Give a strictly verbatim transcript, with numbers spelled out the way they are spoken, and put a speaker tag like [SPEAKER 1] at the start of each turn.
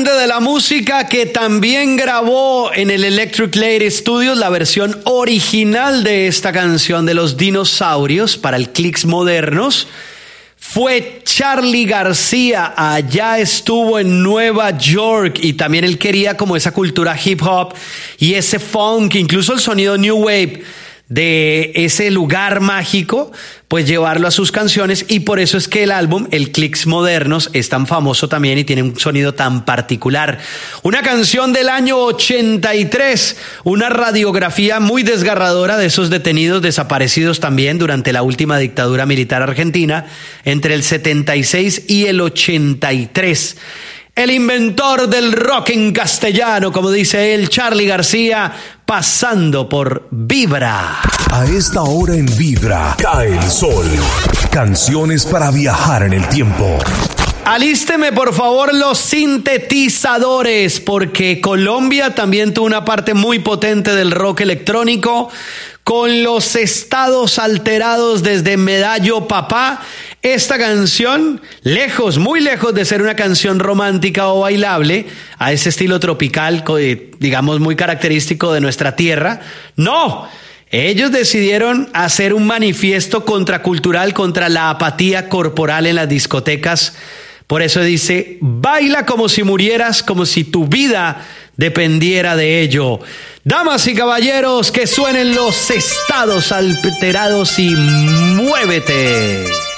[SPEAKER 1] grande de la música que también grabó en el Electric Lady Studios la versión original de esta canción de los dinosaurios para el Clicks Modernos. Fue Charly García, allá estuvo en Nueva York y también él quería como esa cultura hip hop y ese funk, incluso el sonido new wave de ese lugar mágico, pues llevarlo a sus canciones, y por eso es que el álbum, el Clicks Modernos, es tan famoso también y tiene un sonido tan particular. Una canción del año ochenta y tres, una radiografía muy desgarradora de esos detenidos desaparecidos también durante la última dictadura militar argentina, entre el setenta y seis y el ochenta y tres. El inventor del rock en castellano, como dice él, Charly García, pasando por Vibra.
[SPEAKER 2] A esta hora en Vibra, cae el sol. Canciones para viajar en el tiempo.
[SPEAKER 1] Alísteme por favor los sintetizadores, porque Colombia también tuvo una parte muy potente del rock electrónico, con los estados alterados desde Medallo Papá. Esta canción, lejos, muy lejos de ser una canción romántica o bailable, a ese estilo tropical, digamos, muy característico de nuestra tierra, no. Ellos decidieron hacer un manifiesto contracultural contra la apatía corporal en las discotecas. Por eso dice, baila como si murieras, como si tu vida dependiera de ello. Damas y caballeros, que suenen los estados alterados y muévete.